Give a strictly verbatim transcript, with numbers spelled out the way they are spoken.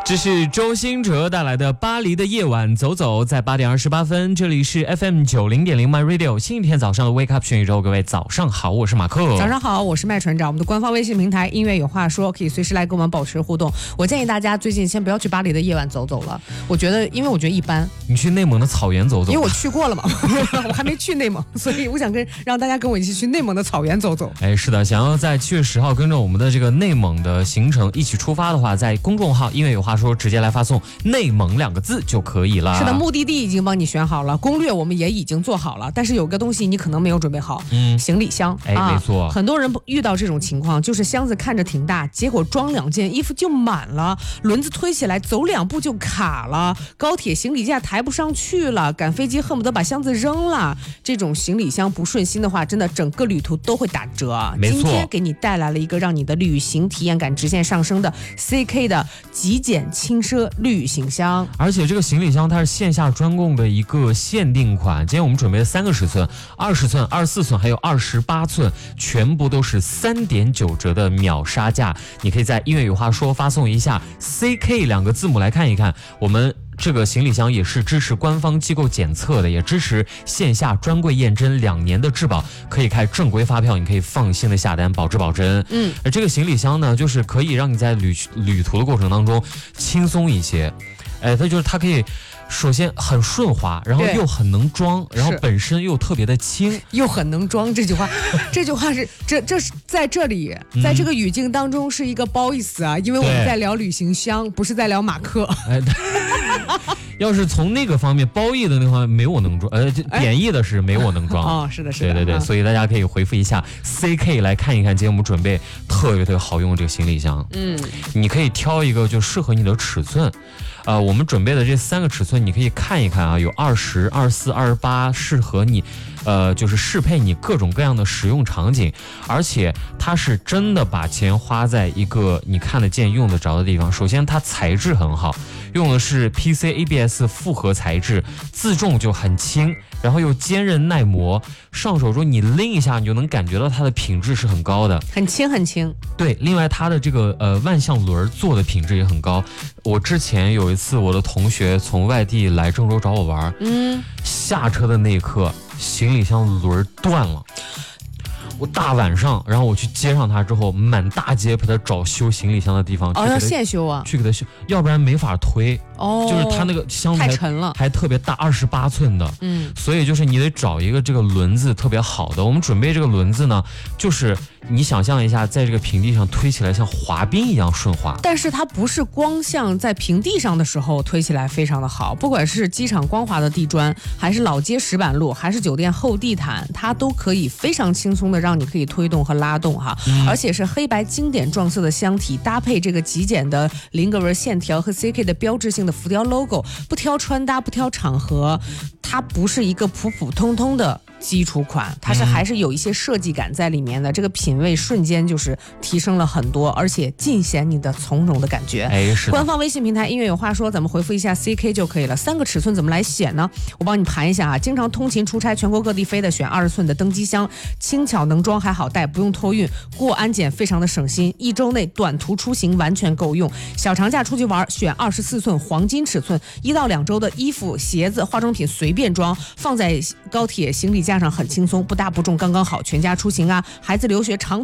这是周兴哲带来的《巴黎的夜晚走走》，在八点二十八分，这里是 F M 九零点零 My Radio， 星期天早上的 Wake Up 全宇宙，各位早上好，我是马克。 早上好，我是麦船长。我们的官方微信平台音乐有话说，可以随时来跟我们保持互动。我建议大家最近先不要去巴黎的夜晚走走了，我觉得，因为我觉得一般。 你去内蒙的草原走走， 因为我去过了嘛，我还没去内蒙，所以我想跟让大家跟我一起去内蒙的草原走走。 哎，是的，想要在七月十号跟着我们的这个内蒙的行程一起出发的话，在公众号音乐有话说直接来发送内蒙两个字就可以了。 是的，目的地已经帮你选好了，攻略我们也已经做好了，但是有个东西你可能没有准备好，嗯，行李箱。 哎，啊、没错， 很多人遇到这种情况，就是箱子看着挺大，结果装两件衣服就满了，轮子推起来走两步就卡了，高铁行李架抬不上去了，赶飞机恨不得把箱子扔了。这种行李箱不顺心的话，真的整个旅途都会打折。 没错， 今天给你带来了一个让你的旅行体验感直线上升的 C K 的极简轻奢旅行箱， 而且这个行李箱它是线下专供的一个限定款。今天我们准备了三个尺寸，二十寸、二十四寸还有二十八寸，全部都是三点九折的秒杀价。你可以在音乐有话说发送一下 C K 两个字母来看一看。我们这个行李箱也是支持官方机构检测的，也支持线下专柜验真两年的质保，可以开正规发票，你可以放心的下单，保质保真。嗯，而这个行李箱呢，就是可以让你在旅旅途的过程当中轻松一些。哎，它就是它可以。首先很顺滑，然后又很能装，然后本身又特别的轻， 又很能装。这句话，这句话是这这是在这里，在这个语境当中是一个褒义词啊，因为我们在聊旅行箱，不是在聊马克。哎， 要是从那个方面褒义的那方面没我能装，呃，贬义的是没我能装。 哦，是的，是的，对对对，所以大家可以回复一下 C K 来看一看，今天我们准备特别特别好用的这个行李箱。嗯，你可以挑一个就适合你的尺寸。呃，我们准备的这三个尺寸，你可以看一看啊，有二十、二十四、二十八，适合你，呃，就是适配你各种各样的使用场景，而且它是真的把钱花在一个你看得见、用得着的地方。首先，它材质很好，用的是 P C A B S 复合材质，自重就很轻，然后又坚韧耐磨，上手之后你拎一下，你就能感觉到它的品质是很高的， 很轻很轻。 对，另外它的这个呃万向轮做的品质也很高。我之前有一次，我的同学从外地来郑州找我玩，嗯，下车的那一刻，行李箱轮断了。我大晚上，然后我去接上他之后，满大街陪他找修行李箱的地方。 哦，要现修啊？ 去给他修，要不然没法推。哦，就是他那个箱子太沉了， 还特别大，二十八寸的。嗯，所以就是你得找一个这个轮子特别好的。我们准备这个轮子呢，就是你想象一下，在这个平地上推起来像滑冰一样顺滑。 但是它不是光像在平地上的时候推起来非常的好，不管是机场光滑的地砖，还是老街石板路，还是酒店厚地毯，它都可以非常轻松的让你可以推动和拉动哈。嗯、而且是黑白经典撞色的箱体，搭配这个极简的菱格纹线条和 C K 的标志性的浮雕 logo， 不挑穿搭，不挑场合，它不是一个普普通通的基础款，它是还是有一些设计感在里面的，这个品味瞬间就是提升了很多，而且尽显你的从容的感觉。 哎，是的。 官方微信平台音乐有话说，咱们回复一下 C K 就可以了。三个尺寸怎么来选呢？我帮你盘一下啊。经常通勤出差全国各地飞的选二十寸的登机箱，轻巧能装还好带，不用托运，过安检非常的省心，一周内短途出行完全够用。小长假出去玩选二十四寸黄金尺寸，一到两周的衣服、鞋子、化妆品随便装，放在高铁行李架上很轻松，不大不重，刚刚好，全家出行啊，孩子留学长